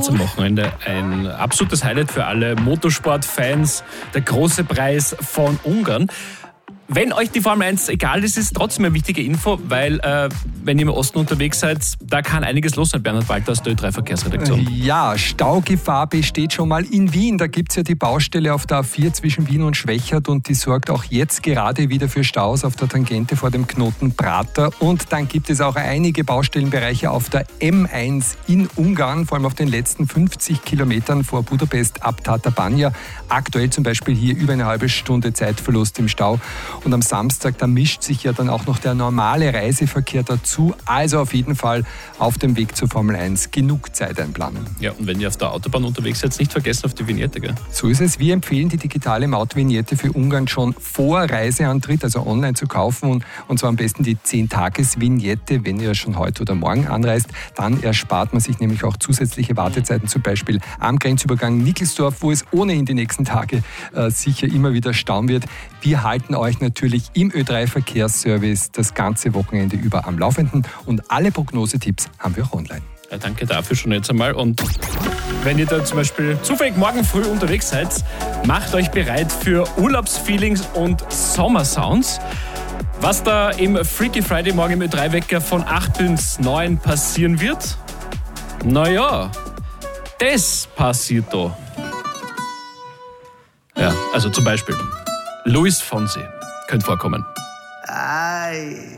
jetzt am Wochenende ein absolutes Highlight für alle Motorsportfans, der große Preis von Ungarn. Wenn euch die Formel 1 egal ist, ist trotzdem eine wichtige Info, weil wenn ihr im Osten unterwegs seid, da kann einiges los sein. Bernhard Walter aus der Ö3-Verkehrsredaktion. Ja, Staugefahr besteht schon mal in Wien. Da gibt es ja die Baustelle auf der A4 zwischen Wien und Schwächert und die sorgt auch jetzt gerade wieder für Staus auf der Tangente vor dem Knoten Prater. Und dann gibt es auch einige Baustellenbereiche auf der M1 in Ungarn, vor allem auf den letzten 50 Kilometern vor Budapest ab Tatabánya. Aktuell zum Beispiel hier über eine halbe Stunde Zeitverlust im Stau. Und am Samstag, da mischt sich ja dann auch noch der normale Reiseverkehr dazu. Also auf jeden Fall auf dem Weg zur Formel 1 genug Zeit einplanen. Ja, und wenn ihr auf der Autobahn unterwegs seid, nicht vergessen auf die Vignette, gell? So ist es. Wir empfehlen die digitale Maut-Vignette für Ungarn schon vor Reiseantritt, also online zu kaufen. Und zwar am besten die 10-Tages-Vignette, wenn ihr schon heute oder morgen anreist. Dann erspart man sich nämlich auch zusätzliche Wartezeiten, zum Beispiel am Grenzübergang Nickelsdorf, wo es ohnehin die nächsten Tage sicher immer wieder stauen wird. Wir halten euch natürlich im Ö3-Verkehrsservice das ganze Wochenende über am Laufenden und alle Prognosetipps haben wir auch online. Ja, danke dafür schon jetzt einmal. Und wenn ihr da zum Beispiel zufällig morgen früh unterwegs seid, macht euch bereit für Urlaubsfeelings und Sommersounds. Was da im Freaky Friday morgen im Ö3-Wecker von 8 bis 9 passieren wird? Naja, das passiert da. Ja, also zum Beispiel Luis Fonsi könnte vorkommen. Ay.